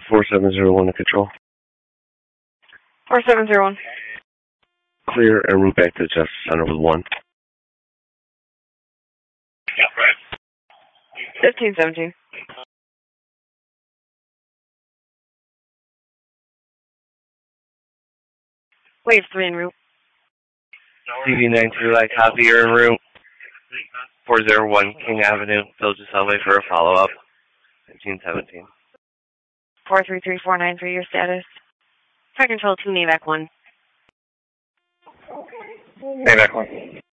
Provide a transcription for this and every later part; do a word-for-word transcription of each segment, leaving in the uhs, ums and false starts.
four seven zero one to control. four seven zero one. Clear and route back to the Justice Center with one. Yeah, right. fifteen seventeen. Wave three en route. C V nine two, I copy your en route. four zero one King Avenue. They'll just I'll wait for a follow-up. fifteen seventeen. four three three four nine for your status. Fire Control two, NAVAC one. NAVAC one.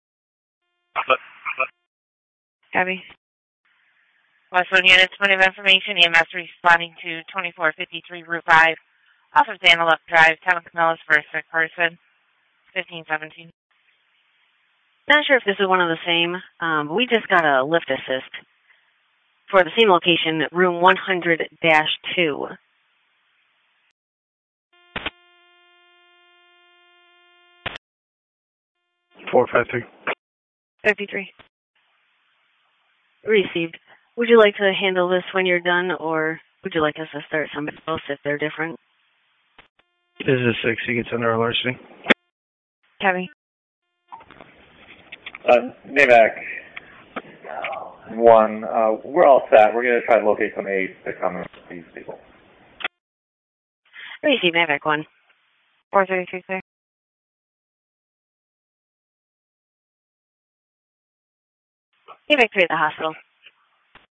Copy. Westwood units, point of information, E M S responding to twenty-four fifty-three Route five, off of Daniluk Drive, Town Camillus for a sick person, fifteen seventeen. Not sure if this is one of the same, um, but we just got a lift assist for the same location, room one hundred dash two. four five three. fifty-three. Received. Would you like to handle this when you're done, or would you like us to start somebody else if they're different? This is six. You can send our larceny. Kevin. Uh, NAVAC one, uh, we're all set. We're going to try to locate some aides to come with these people. Receive NAVAC one. four thirty-three, sir. NAVAC three at the hospital.